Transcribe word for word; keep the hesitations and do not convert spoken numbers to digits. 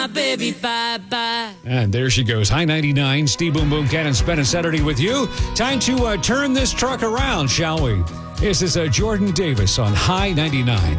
Baby, bye-bye. And there she goes. High ninety-nine. Steve Boom Boom Cannon spending Saturday with you. Time to uh, turn this truck around, shall we? This is uh, Jordan Davis on High ninety-nine.